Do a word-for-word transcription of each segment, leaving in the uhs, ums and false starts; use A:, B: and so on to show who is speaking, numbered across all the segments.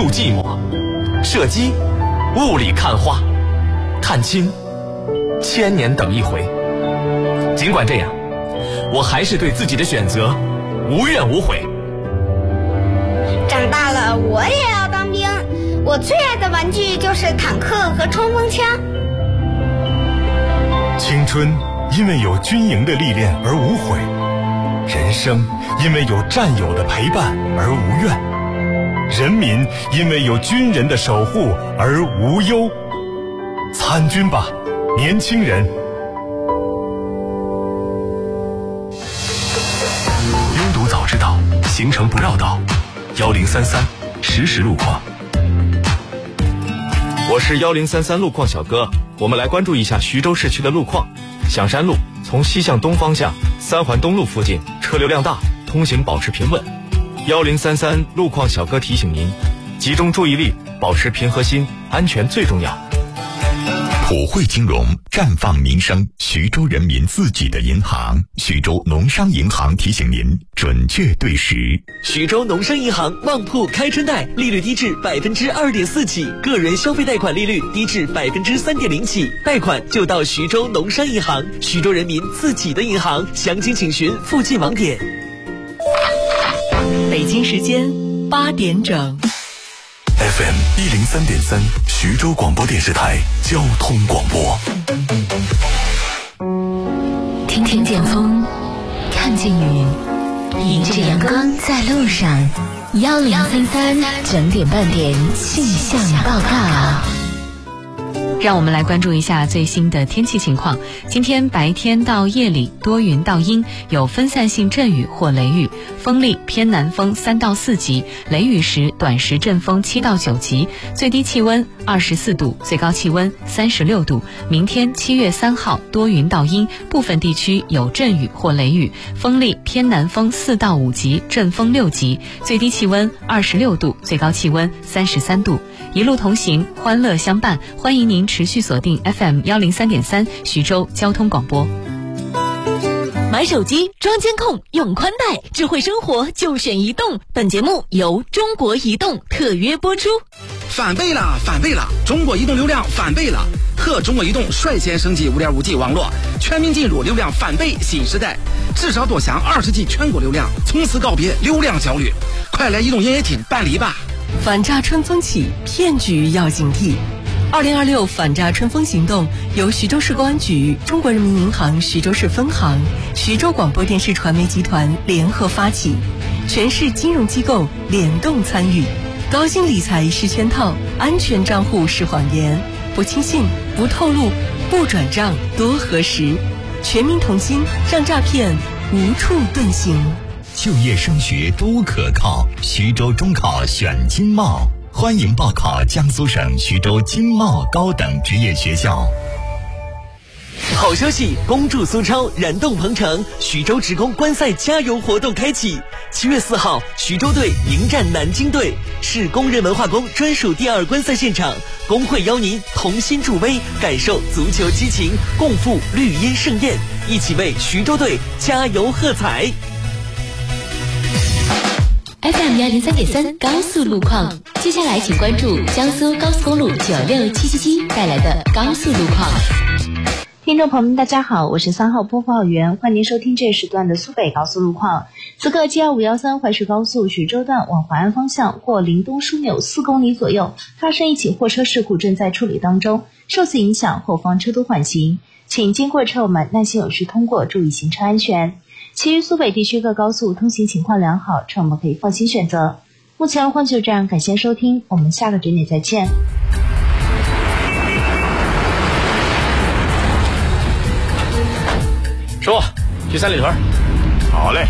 A: 入寂寞，射击雾里看花，看清千年等一回。尽管这样，我还是对自己的选择无怨无悔。
B: 长大了我也要当兵，我最爱的玩具就是坦克和冲锋枪。
C: 青春因为有军营的历练而无悔，人生因为有战友的陪伴而无怨，人民因为有军人的守护而无忧。参军吧，年轻人！
D: 拥堵早知道，行程不绕道。幺零三三实时路况。
A: 我是幺零三三路况小哥，我们来关注一下徐州市区的路况。响山路从西向东方向三环东路附近车流量大，通行保持平稳。幺零三三路况小哥提醒您，集中注意力，保持平和心，安全最重要。
E: 普惠金融，绽放民生，徐州人民自己的银行。徐州农商银行提醒您，准确对时。
F: 徐州农商银行旺铺开春贷，利率低至百分之二点四起，个人消费贷款利率低至百分之三点零起，贷款就到徐州农商银行，徐州人民自己的银行。详情请询附近网点。
G: 北京时间八点整。
D: F M 一零三点三，徐州广播电视台交通广播。
H: 听听见风，看见雨，迎着阳光在路上。幺零三三整点半点气象报告。
G: 让我们来关注一下最新的天气情况。今天白天到夜里多云到阴，有分散性阵雨或雷雨，风力偏南风三到四级，雷雨时短时阵风七到九级，最低气温二十四度，最高气温三十六度。明天七月三号多云到阴，部分地区有阵雨或雷雨，风力偏南风四到五级，阵风六级，最低气温二十六度，最高气温三十三度。一路同行，欢乐相伴，欢迎您持续锁定 F M 幺零三点三徐州交通广播。
I: 买手机装监控用宽带，智慧生活就选移动。本节目由中国移动特约播出。
J: 翻倍了，翻倍了！中国移动流量翻倍了，和中国移动率先升级 五点五 G 网络，全面进入流量翻倍新时代。至少多享二十 G 全国流量，从此告别流量焦虑。快来移动营业厅办理吧！
G: 反诈春风起，骗局要警惕。二零二六反诈春风行动由徐州市公安局、中国人民银行徐州市分行、徐州广播电视传媒集团联合发起，全市金融机构联动参与。高薪理财是圈套，安全账户是谎言，不轻信，不透露，不转账，多核实。全民同心，让诈骗无处遁形。
E: 就业升学都可靠，徐州中考选经贸，欢迎报考江苏省徐州经贸高等职业学校。
F: 好消息，恭祝苏超燃动鹏程，徐州职工观赛加油活动开启。七月四号，徐州队迎战南京队，是工人文化宫专属第二观赛现场。工会邀您同心助威，感受足球激情，共赴绿茵盛宴，一起为徐州队加油喝彩。
H: F M 幺零三点三高速路况，接下来请关注江苏高速公路九六七七七带来的高速路况。
K: 听众朋友们，大家好，我是三号播报员，欢迎您收听这时段的苏北高速路况。此刻 G 二五一三淮水高速徐州段往淮安方向过临东枢纽四公里左右发生一起货车事故，正在处理当中，受此影响后方车多缓行，请经过车友们耐心有序通过，注意行车安全。其余苏北地区各高速通行情况良好，车友们可以放心选择。目前路况就这样，感谢收听，我们下个整点再见。
A: 师傅，去三里屯。
C: 好嘞。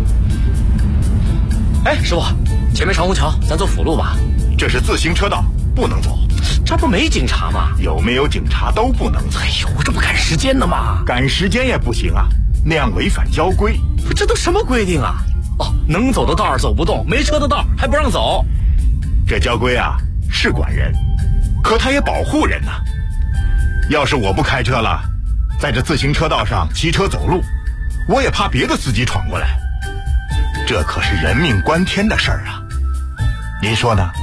A: 哎，师傅，前面长虹桥，咱走辅路吧。
C: 这是自行车道，不能走。
A: 这不没警察吗？
C: 有没有警察都不能走。
A: 哎呦，这不赶时间呢吗？
C: 赶时间也不行啊，那样违反交规。
A: 这都什么规定啊？哦，能走的道儿走不动，没车的道儿还不让走。
C: 这交规啊是管人，可他也保护人呐、啊。要是我不开车了，在这自行车道上骑车走路，我也怕别的司机闯过来，这可是人命关天的事儿啊！您说呢？